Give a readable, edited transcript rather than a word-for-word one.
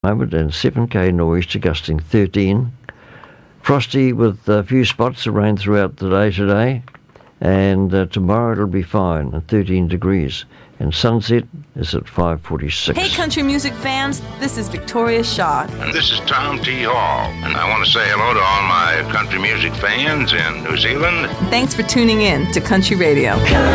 moment, and 7k nor'easter gusting 13. Frosty with a few spots of rain throughout the day today, and tomorrow it'll be fine at 13 degrees. And sunset is at 5:46. Hey, country music fans, this is Victoria Shaw. And this is Tom T. Hall. And I want to say hello to all my country music fans in New Zealand. Thanks for tuning in to Country Radio.